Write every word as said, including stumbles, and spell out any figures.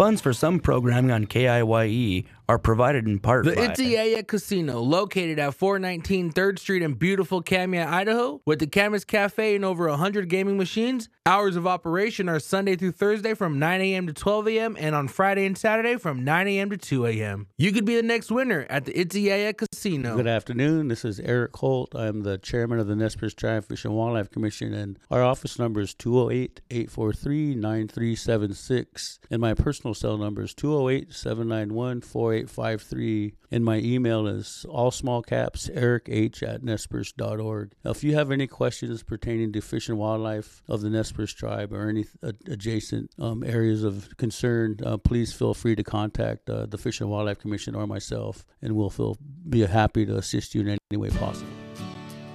Funds for some programming on K I Y E are provided in part The by Itziaya Casino, located at four nineteen third Street in beautiful Kamia, Idaho, with the Camas Cafe and over one hundred gaming machines. Hours of operation are Sunday through Thursday from nine a.m. to twelve a.m. and on Friday and Saturday from nine a.m. to two a.m. You could be the next winner at the Itziaya Casino. Good afternoon. This is Eric Holt. I'm the chairman of the Nez Perce Tribe Fish and Wildlife Commission, and our office number is two oh eight, eight four three, nine three seven six, and my personal cell number is two oh eight, seven nine one, four eight five three, and my email is all small caps eric h at nez perce dot org. Now, if you have any questions pertaining to fish and wildlife of the Nez Perce Tribe or any uh, adjacent um, areas of concern, uh, please feel free to contact uh, the Fish and Wildlife Commission or myself, and we'll feel, be happy to assist you in any way possible.